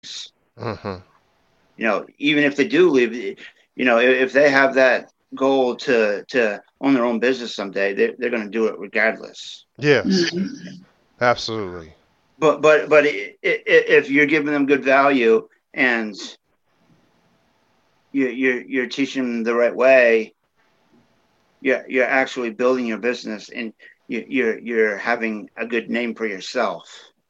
Mm-hmm. Even if they do leave, if they have that goal to own their own business someday, they're going to do it regardless. Yes, Mhm. absolutely. But if you're giving them good value and you're teaching them the right way, you're actually building your business, and you're having a good name for yourself.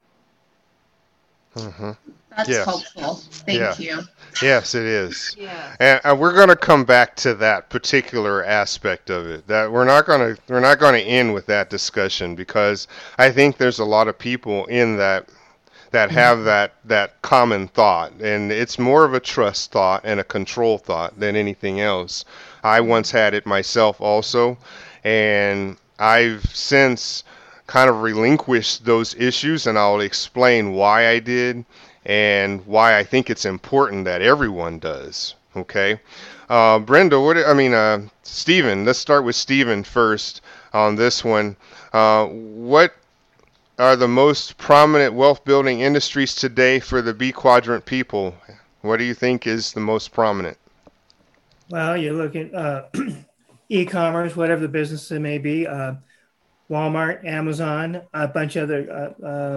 Mm-hmm. That's Yes. helpful. Yeah. Thank you. Yes, it is. Yes. And we're going to come back to that particular aspect of it. That we're not going to end with that discussion, because I think there's a lot of people in that have that common thought, and it's more of a trust thought and a control thought than anything else. I once had it myself also, and I've since kind of relinquished those issues, and I'll explain why I did and why I think it's important that everyone does. Okay, Brenda, Stephen. Let's start with Stephen first on this one. What are the most prominent wealth building industries today for the B quadrant people? What do you think is the most prominent? Well, you look at e-commerce, whatever the business it may be, Walmart, Amazon, a bunch of other,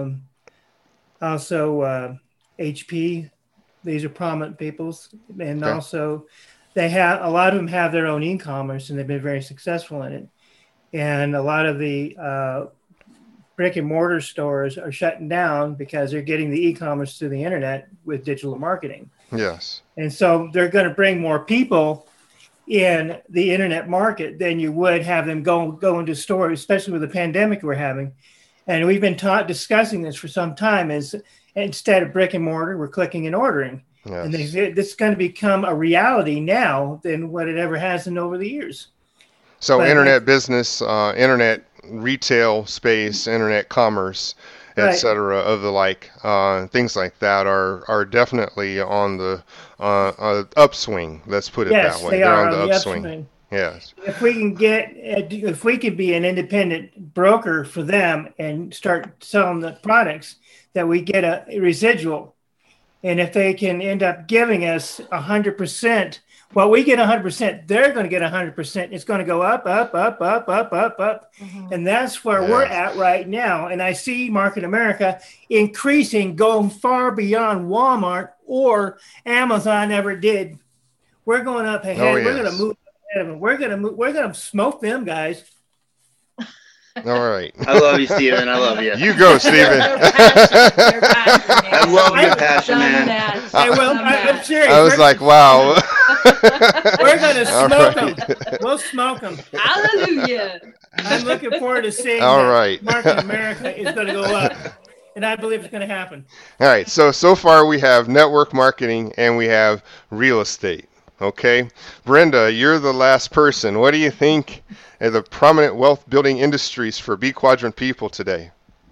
also HP. These are prominent peoples, and Okay. also they have a lot of them have their own e-commerce, and they've been very successful in it. And a lot of the brick and mortar stores are shutting down because they're getting the e-commerce through the internet with digital marketing. Yes. And so they're going to bring more people in the internet market than you would have them go into stores, especially with the pandemic we're having. And we've been discussing this for some time. Is instead of brick and mortar, we're clicking and ordering, and Yes. this is going to become a reality now than what it ever has in over the years. So But internet business, internet retail space, internet commerce, right, etc. of the like, things like that are definitely on the upswing. Let's put it that yes, way. they They're are on on the the upswing. upswing. Yes. If we could be an independent broker for them and start selling the products, that we get a residual. And if they can end up giving us 100%, well, we get 100%, they're going to get 100%. It's going to go up, up, up, up, up, up, up. Mm-hmm. And that's where we're Yes. at right now. And I see Market America increasing, going far beyond Walmart or Amazon ever did. We're going up Oh ahead. We're going to yes. move ahead of them. We're going to smoke them guys. All right. I love you, Steven. I love you. You go, Stephen. They're passionate. They're passionate. I love your I've passion, Done man. that. Hey, well, Done I'm that. serious. I was like, wow. We're going to All smoke right. them. We'll smoke them. Hallelujah. I'm looking forward to seeing All that right. Market America is going to go up. And I believe it's going to happen. All right. So far we have network marketing and we have real estate. Okay. Brenda, you're the last person. What do you think are the prominent wealth building industries for B quadrant people today?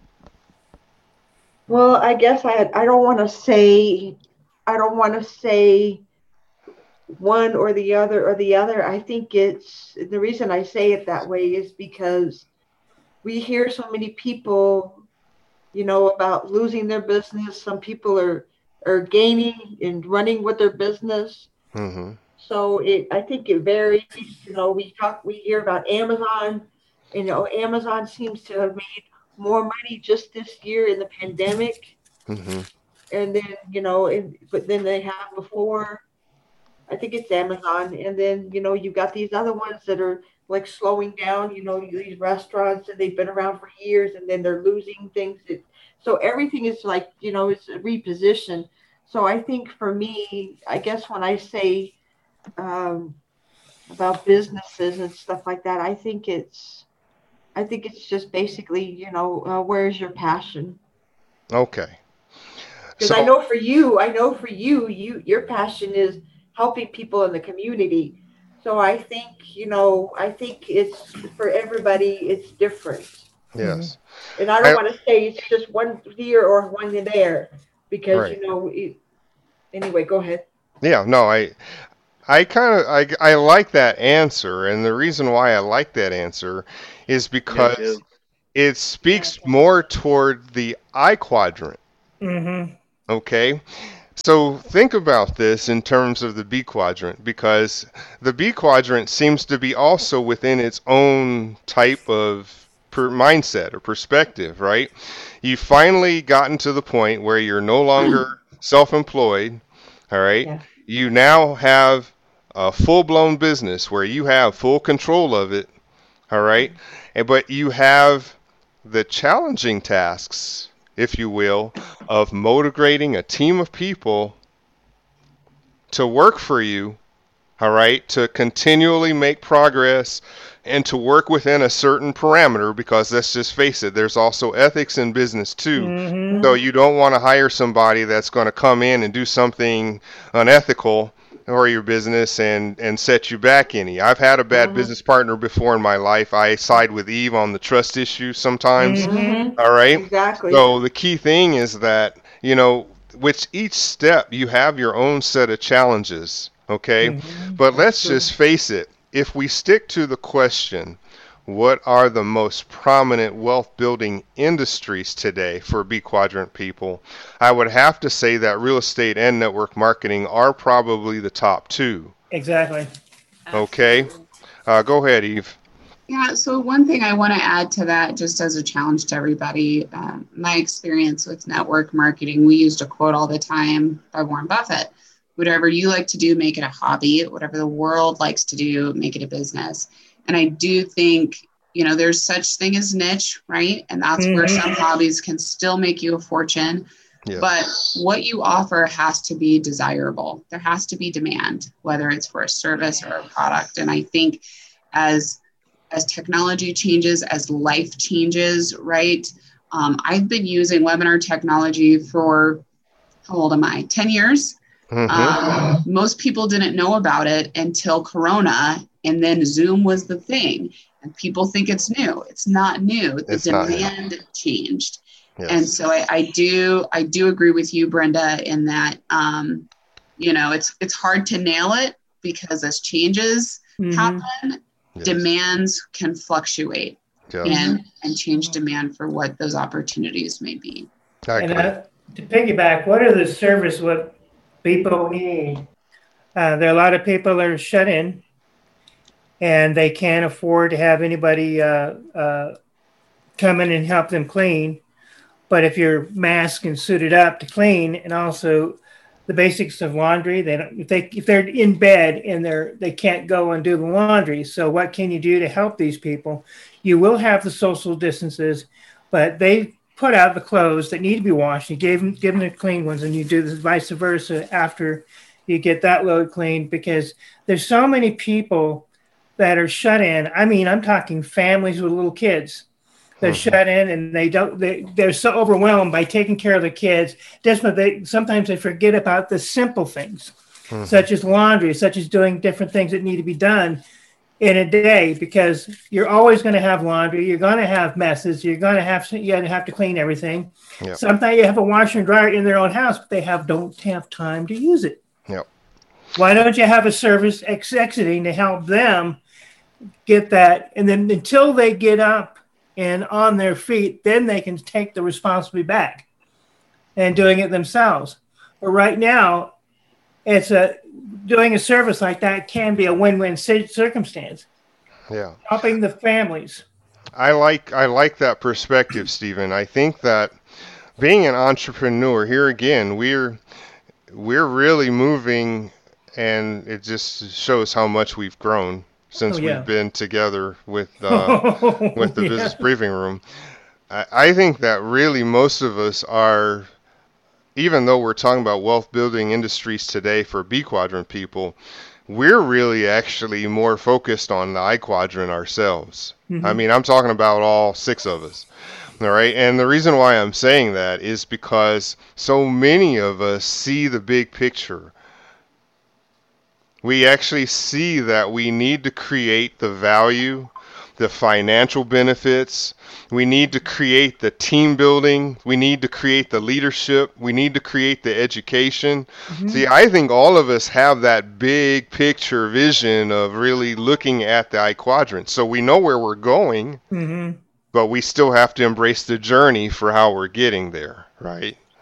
Well, I guess I don't want to say one or the other. I think it's the reason I say it that way is because we hear so many people, about losing their business. Some people are gaining and running with their business. Mm-hmm. So I think it varies. We hear about Amazon. Amazon seems to have made more money just this year in the pandemic, Mm-hmm. and then but then they have before. I think it's Amazon, and then you've got these other ones that are like slowing down. These restaurants, and they've been around for years, and then they're losing things. So everything is like it's a reposition. So I think for me, I guess when I say um, about businesses and stuff like that, I think it's just basically where's your passion? Okay. Because So your passion is helping people in the community. So I think it's for everybody. It's different, Mm-hmm. yes. and I don't I, want to say it's just one here or one there because right. anyway, go ahead. Yeah. No. I kind of I like that answer, and the reason why I like that answer is Me because too. it speaks more toward the I quadrant. Mm-hmm. Okay. So think about this in terms of the B quadrant, because the B quadrant seems to be also within its own type of mindset or perspective, right? You've finally gotten to the point where you're no longer self-employed, all right? Yeah. You now have a full-blown business where you have full control of it, all right? But you have the challenging tasks, if you will, of motivating a team of people to work for you, all right, to continually make progress and to work within a certain parameter, because let's just face it, there's also ethics in business too. Mm-hmm. So you don't want to hire somebody that's going to come in and do something unethical or your business and set you back any. I've had a bad business partner before in my life. I side with Eve on the trust issue sometimes. Mm-hmm. All right. Exactly. So the key thing is that, with each step, you have your own set of challenges. Okay. Mm-hmm. But let's just face it. If we stick to the question, what are the most prominent wealth building industries today for B quadrant people, I would have to say that real estate and network marketing are probably the top two. Exactly. Okay. Go ahead, Eve. Yeah, so one thing I want to add to that, just as a challenge to everybody, my experience with network marketing, we used a quote all the time by Warren Buffett: whatever you like to do, make it a hobby. Whatever the world likes to do, make it a business. And I do think, there's such thing as niche, right? And that's where some hobbies can still make you a fortune. Yeah. But what you offer has to be desirable. There has to be demand, whether it's for a service or a product. And I think as technology changes, as life changes, right? I've been using webinar technology for, how old am I? 10 years. Mm-hmm. Most people didn't know about it until Corona, and then Zoom was the thing. And people think it's new. It's not new. The demand changed. Yes. And so I do agree with you, Brenda, in that, it's hard to nail it, because as changes happen, Yes. demands can fluctuate Yes. and change demand for what those opportunities may be. And to piggyback, what are the service what people need? There are a lot of people that are shut in, and they can't afford to have anybody come in and help them clean. But if you're masked and suited up to clean, and also the basics of laundry, if they're in bed and they can't go and do the laundry. So what can you do to help these people? You will have the social distances, but they put out the clothes that need to be washed. You give them the clean ones, and you do the vice versa after you get that load cleaned, because there's so many people that are shut in. I mean, I'm talking families with little kids. They're shut in, and they're so overwhelmed by taking care of the kids. Sometimes they forget about the simple things, such as laundry, such as doing different things that need to be done in a day, because you're always going to have laundry. You're going to have messes. You're going to have to clean everything. Yep. Sometimes you have a washer and dryer in their own house, but they don't have time to use it. Yep. Why don't you have a service exiting to help them get that? And then until they get up and on their feet, then they can take the responsibility back and doing it themselves. But right now, doing a service like that can be a win-win circumstance. Yeah. Helping the families. I like that perspective, Stephen. I think that being an entrepreneur, here again, we're really moving, and it just shows how much we've grown since we've been together with the Business Briefing Room. I think that really most of us are, even though we're talking about wealth building industries today for B quadrant people, we're really actually more focused on the I quadrant ourselves. Mm-hmm. I mean, I'm talking about all 6 of us. All right. And the reason why I'm saying that is because so many of us see the big picture. We actually see that we need to create the value, the financial benefits. We need to create the team building. We need to create the leadership. We need to create the education. Mm-hmm. See, I think all of us have that big picture vision of really looking at the I quadrant. So we know where we're going, but we still have to embrace the journey for how we're getting there, right?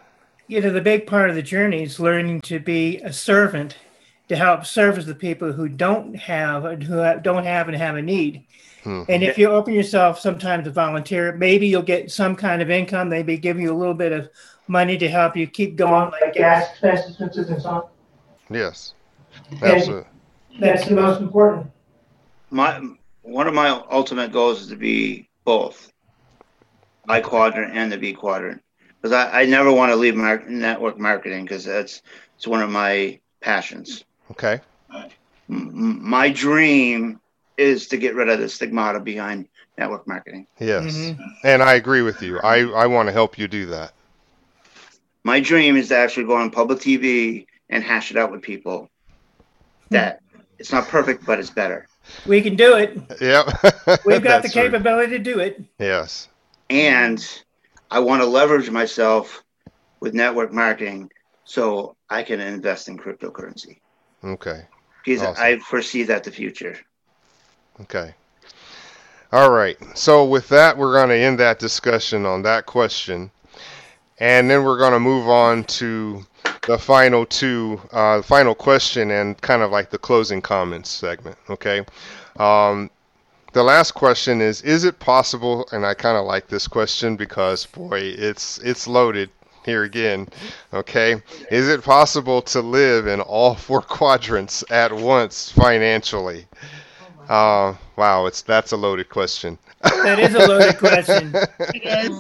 the big part of the journey is learning to be a servant to help service the people who don't have and have a need. And if you open yourself sometimes to volunteer, maybe you'll get some kind of income. Maybe give you a little bit of money to help you keep going, like gas expenses and so on. Yes, absolutely. That's the most important. One of my ultimate goals is to be both I quadrant and the B quadrant, because I never want to leave network marketing, because it's one of my passions. Okay. My dream is to get rid of the stigmata behind network marketing. Yes, and I agree with you. I want to help you do that. My dream is to actually go on public TV and hash it out with people that it's not perfect, but it's better. We can do it. Yep. We've got the capability to do it. Yes. And I want to leverage myself with network marketing so I can invest in cryptocurrency. Okay. Because awesome. I foresee that the future. Okay. All right. So with that, we're going to end that discussion on that question. And then we're going to move on to the final final question and kind of like the closing comments segment. Okay. The last question is it possible, and I kind of like this question because, boy, it's loaded here again, okay? Is it possible to live in all 4 quadrants at once financially? Wow, that's a loaded question. That is a loaded question. It is.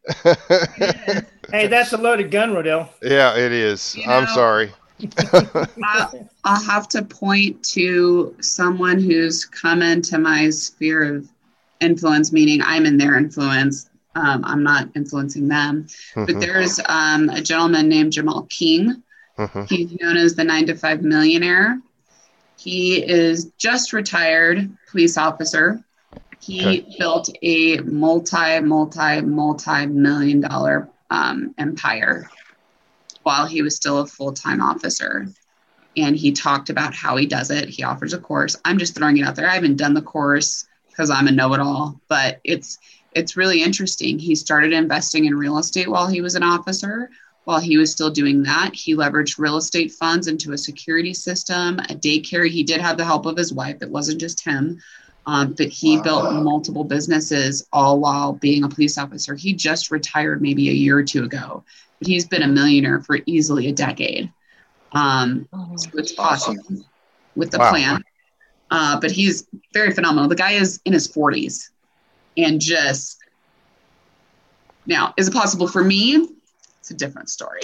Hey, that's a loaded gun, Rodell. Yeah, it is. I'm sorry. I'll have to point to someone who's come into my sphere of influence, meaning I'm in their influence. I'm not influencing them. But there's a gentleman named Jamal King. He's known as the 9 to 5 millionaire. He is just retired police officer. He built a multi-million dollar empire while he was still a full-time officer. And he talked about how he does it. He offers a course. I'm just throwing it out there. I haven't done the course because I'm a know-it-all, but it's really interesting. He started investing in real estate while he was an officer. While he was still doing that, he leveraged real estate funds into a security system, a daycare. He did have the help of his wife. It wasn't just him. But he built multiple businesses all while being a police officer. He just retired maybe a year or two ago, but he's been a millionaire for easily a decade. So it's awesome with the plan. But he's very phenomenal. The guy is in his 40s and just now, is it possible for me? It's a different story.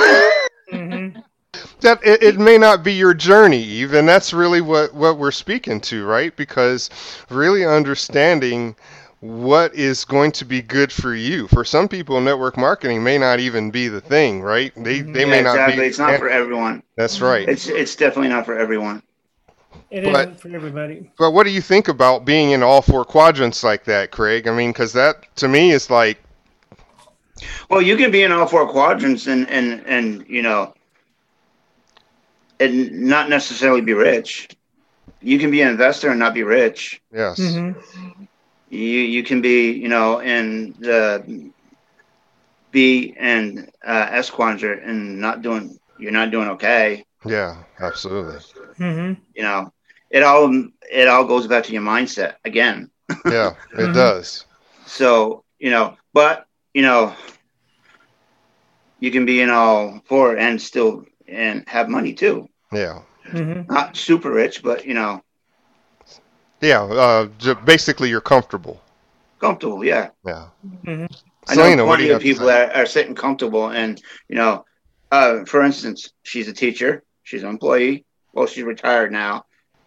That it may not be your journey, even. That's really what we're speaking to, right? Because really understanding what is going to be good for you. For some people, network marketing may not even be the thing, right? They may not exactly. be. It's not for everyone. That's right. It's definitely not for everyone. It isn't for everybody. But what do you think about being in all 4 quadrants like that, Craig? I mean, because that to me is like. Well, you can be in all 4 quadrants and you know, and not necessarily be rich. You can be an investor and not be rich. Yes. You can be, you know, in the B and S quadrant and you're not doing okay. Yeah, absolutely. You know, it all goes back to your mindset again. Yeah, it does. So, you know, but you know, you can be in all 4 and still have money too. Yeah. Not super rich, but you know. Yeah, basically you're comfortable. Comfortable, yeah. Yeah. I know plenty of people that are sitting comfortable, and you know, for instance, she's a teacher, she's an employee. Well, she's retired now.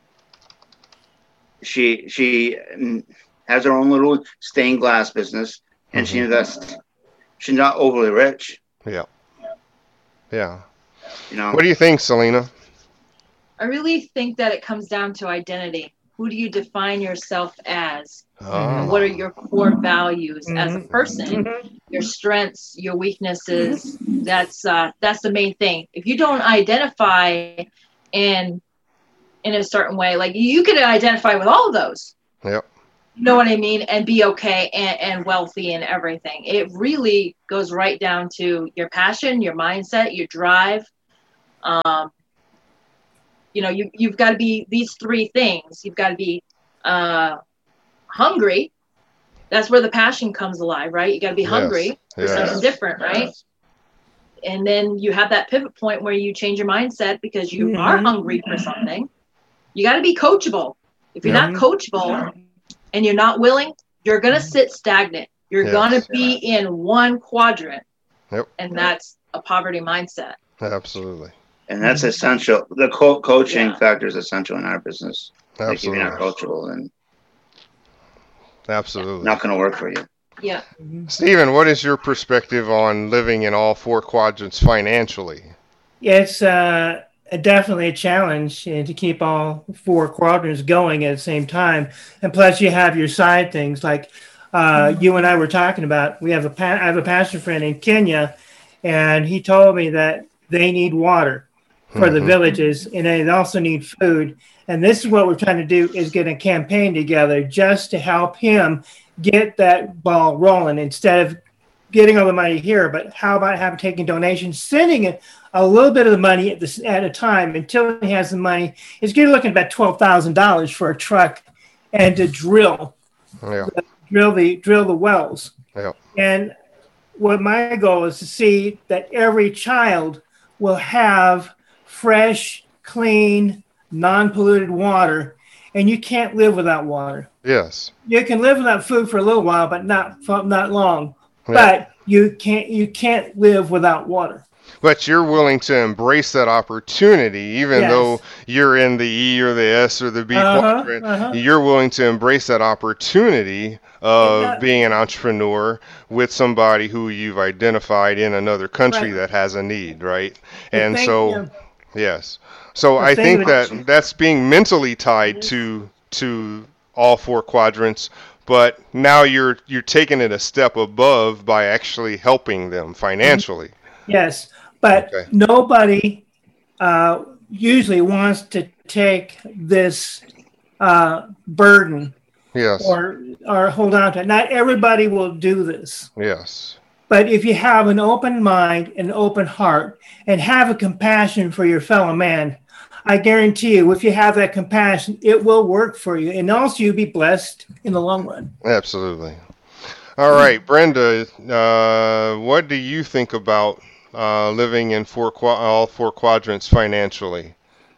She has her own little stained glass business, and she invests. She's not overly rich. Yeah. Yeah. You know. What do you think, Selena? I really think that it comes down to identity. Who do you define yourself as? What are your core values as a person? Your strengths, your weaknesses. That's the main thing. If you don't identify in a certain way, like you could identify with all of those. Yep. You know what I mean? And be okay and wealthy and everything. It really goes right down to your passion, your mindset, your drive. You've got to be these three things. You've got to be hungry. That's where the passion comes alive, right? You got to be hungry for something different, right? And then you have that pivot point where you change your mindset because you are hungry for something. You got to be coachable. If you're not coachable and you're not willing, you're going to sit stagnant. You're going to be in one quadrant. Yep. And that's a poverty mindset. Absolutely. And that's essential. The coaching factor is essential in our business. Absolutely. Like if you're not coachable, then absolutely not going to work for you. Yeah. Stephen, what is your perspective on living in all four quadrants financially? Yeah, it's definitely a challenge to keep all four quadrants going at the same time. And plus, you have your side things like you and I were talking about. I have a pastor friend in Kenya, and he told me that they need water for the villages, and they also need food. And this is what we're trying to do, is get a campaign together just to help him get that ball rolling instead of getting all the money here. But how about taking donations, sending it a little bit of the money at a time until he has the money. He's going to look at about $12,000 for a truck and to drill the wells. Yeah. And what my goal is to see that every child will have fresh, clean, non-polluted water, and you can't live without water. Yes. You can live without food for a little while, but not long. Yeah. But you can't live without water. But you're willing to embrace that opportunity, even though you're in the E or the S or the B quadrant. You're willing to embrace that opportunity of being an entrepreneur with somebody who you've identified in another country that has a need, right? And so, yes. So I think that's being mentally tied to all four quadrants. But now you're taking it a step above by actually helping them financially. Yes, but nobody usually wants to take this burden. Yes. Or hold on to it. Not everybody will do this. Yes. But if you have an open mind, an open heart, and have a compassion for your fellow man, I guarantee you, if you have that compassion, it will work for you. And also you'll be blessed in the long run. Absolutely. All right, Brenda, what do you think about living in all four quadrants financially?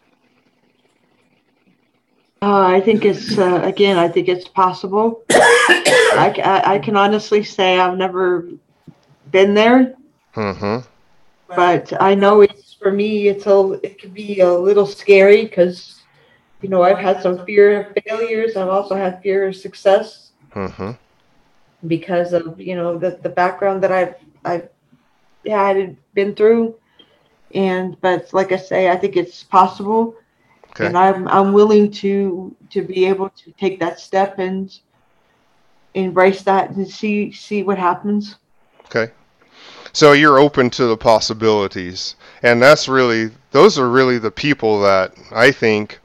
I think it's, again, I think it's possible. I can honestly say I've never been there. But I know for me, it can be a little scary because, I've had some fear of failures. I've also had fear of success because of, the background that I've been through. But like I say, I think it's possible. Okay. And I'm willing to be able to take that step and embrace that and see what happens. Okay. So you're open to the possibilities, and those are really the people that I think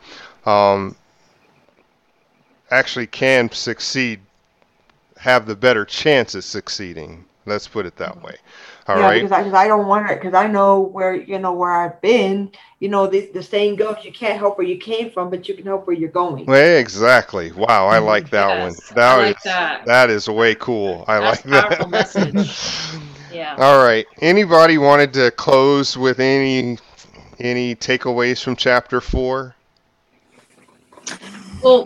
actually can succeed, have the better chance at succeeding. Let's put it that way. All right. Because I don't want it, because I know where I've been. The saying goes, you can't help where you came from, but you can help where you're going. Well, exactly. Wow, I like that one. That is way cool. That's like that. Message. Yeah. All right. Anybody wanted to close with any takeaways from chapter 4? Well,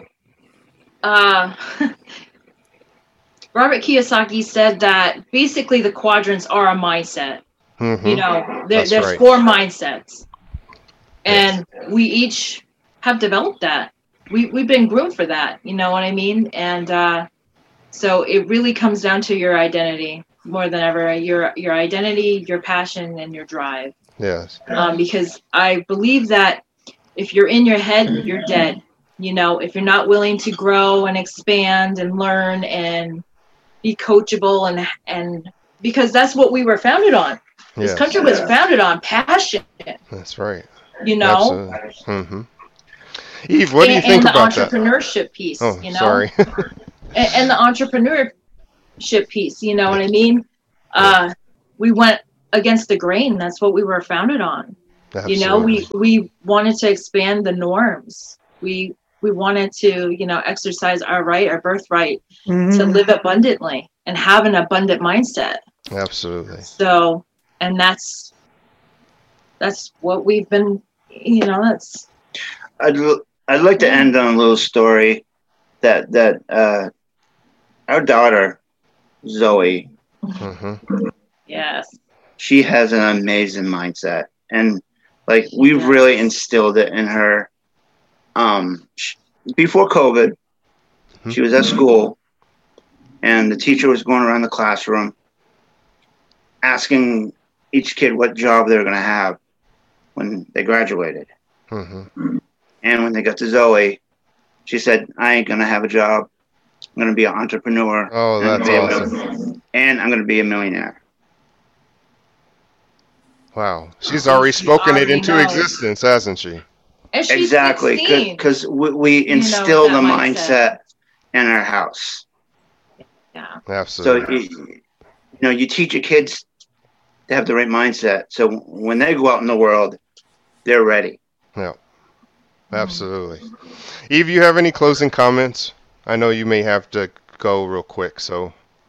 Robert Kiyosaki said that basically the quadrants are a mindset. There's 4 mindsets, and we each have developed that. We've been groomed for that. You know what I mean? And so it really comes down to your identity more than ever. Your identity, your passion, and your drive. Yes. Because I believe that if you're in your head, you're dead. If you're not willing to grow and expand and learn and be coachable and because that's what we were founded on. This country was founded on passion. That's right. Absolutely. Eve, what do you think about that? And the entrepreneurship piece. Sorry. And the entrepreneurship piece, you know what I mean? We went against the grain. That's what we were founded on. Absolutely. You know, we wanted to expand the norms. We wanted to, you know, exercise our birthright to live abundantly and have an abundant mindset. Absolutely. So, and that's what we've been, you know, that's. I'd like to end on a little story that our daughter, Zoe, Yes, she has an amazing mindset, and like we've really instilled it in her. Before COVID, she was at school, and the teacher was going around the classroom asking each kid what job they were going to have when they graduated. And when they got to Zoe, she said, "I ain't going to have a job. I'm going to be an entrepreneur. Oh, that's awesome. And I'm going to be a millionaire." Wow. She's already spoken it into existence, hasn't she? and she's Exactly, 16. because we instill that the mindset. mindset in our house. Yeah, So Absolutely. you teach your kids to have the right mindset. So when they go out in the world, they're ready. Yeah. Absolutely. Eve, you have any closing comments? I know you may have to go real quick, so.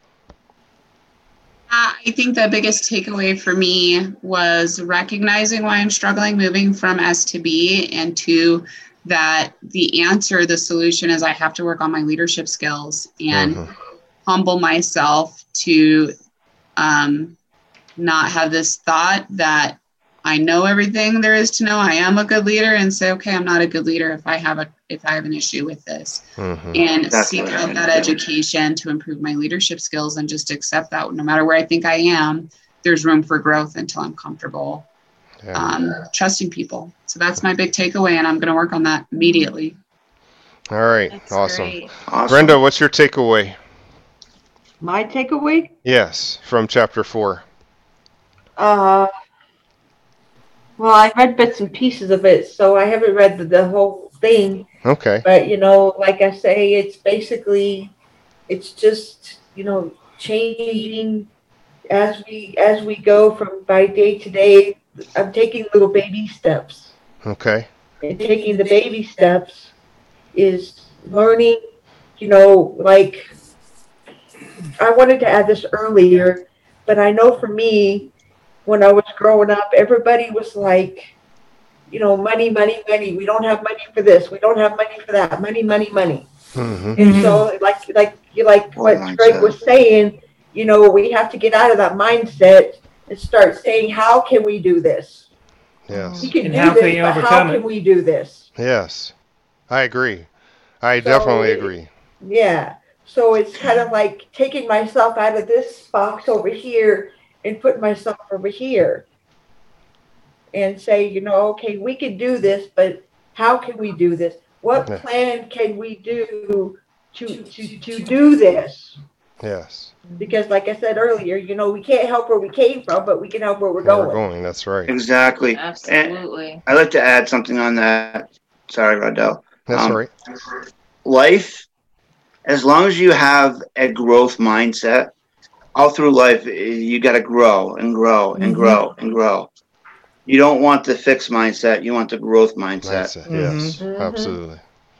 I think the biggest takeaway for me was recognizing why I'm struggling moving from S to B, and two, that the answer, the solution is I have to work on my leadership skills and humble myself to not have this thought that I know everything there is to know. I am a good leader, and say, okay, I'm not a good leader if I have an issue with this, and seek out that education to improve my leadership skills, and just accept that no matter where I think I am, there's room for growth until I'm comfortable trusting people. So that's my big takeaway, and I'm going to work on that immediately. All right. that's Awesome. great. Brenda, what's your takeaway? My takeaway? Yes, from chapter 4. Well, I read bits and pieces of it, so I haven't read the whole thing. Okay. But, like I say, it's basically, it's just, changing as we go from by day to day. I'm taking little baby steps. Okay. And taking the baby steps is learning, like, I wanted to add this earlier, but I know for me, when I was growing up, everybody was like, money, money, money. We don't have money for this. We don't have money for that. Money, money, money. And so, like what Greg was saying, we have to get out of that mindset and start saying, how can we do this? Yes. We can And do how this, can you but overcome how it? can we do this? Yes. I agree. I definitely agree. Yeah. So it's kind of like taking myself out of this box over here and put myself over here and say, okay, we can do this, but how can we do this? What plan can we do to do this? Yes. Because like I said earlier, we can't help where we came from, but we can help where we're going. That's right. Exactly. Absolutely. And I'd like to add something on that. Sorry, Rodell. That's right. Life, as long as you have a growth mindset, all through life, you got to grow and grow and grow and grow. You don't want the fixed mindset. You want the growth mindset. Yes, absolutely.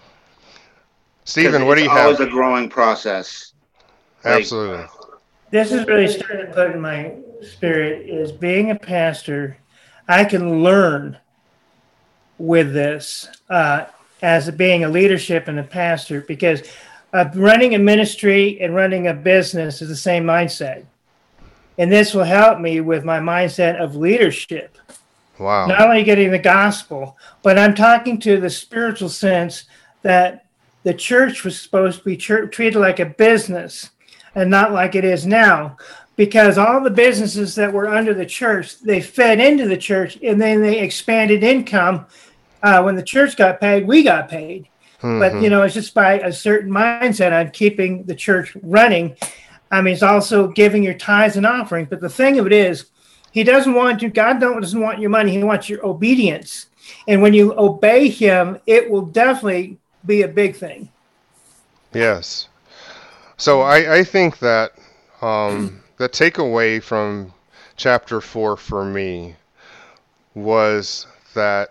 Stephen, what do you It's have? always a growing process. Absolutely. This is really starting to put in my spirit is being a pastor. I can learn with this as being a leadership and a pastor, because running a ministry and running a business is the same mindset. And this will help me with my mindset of leadership. Wow. Not only getting the gospel, but I'm talking to the spiritual sense that the church was supposed to be treated like a business and not like it is now. Because all the businesses that were under the church, they fed into the church, and then they expanded income. When the church got paid, we got paid. But, it's just by a certain mindset on keeping the church running. I mean, it's also giving your tithes and offerings. But the thing of it is, God doesn't want your money. He wants your obedience. And when you obey him, it will definitely be a big thing. Yes. So I think that the takeaway from chapter 4 for me was that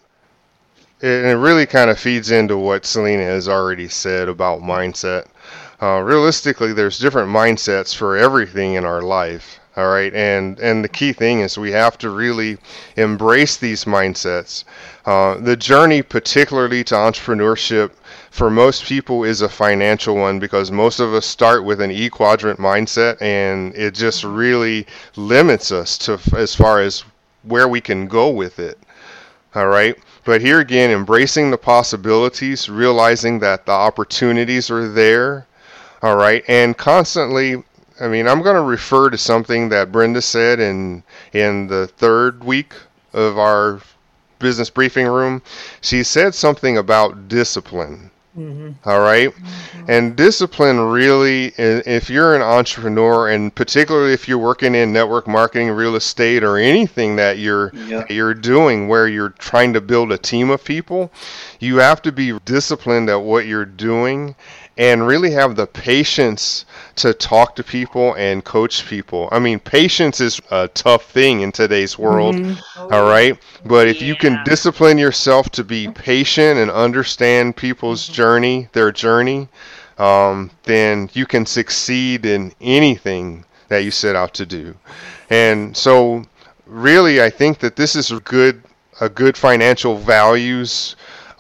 it really kind of feeds into what Selena has already said about mindset. Realistically, there's different mindsets for everything in our life. All right, and the key thing is we have to really embrace these mindsets. The journey, particularly to entrepreneurship, for most people is a financial one because most of us start with an E-quadrant mindset, and it just really limits us to as far as where we can go with it. All right, but here again, embracing the possibilities, realizing that the opportunities are there. All right, and constantly. I mean, I'm going to refer to something that Brenda said in the third week of our business briefing room. She said something about discipline. Mm-hmm. All right? Mm-hmm. And discipline really, if you're an entrepreneur, and particularly if you're working in network marketing, real estate, or anything that you're doing where you're trying to build a team of people, you have to be disciplined at what you're doing and really have the patience to talk to people and coach people. I mean, patience is a tough thing in today's world, all right? But if you can discipline yourself to be patient and understand people's journey, their journey, then you can succeed in anything that you set out to do. And so really, I think that this is a good financial values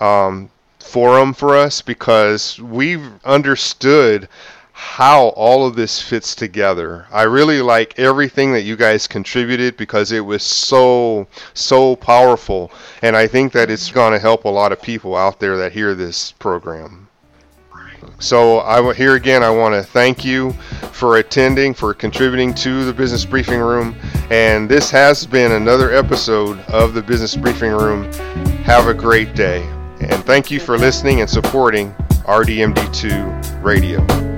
forum for us because we've understood how all of this fits together. I really like everything that you guys contributed because it was so powerful, and I think that it's going to help a lot of people out there that hear this program. So here again, I want to thank you for attending, for contributing to the Business Briefing Room, and this has been another episode of the Business Briefing Room. Have a great day. And thank you for listening and supporting RDMD2 Radio.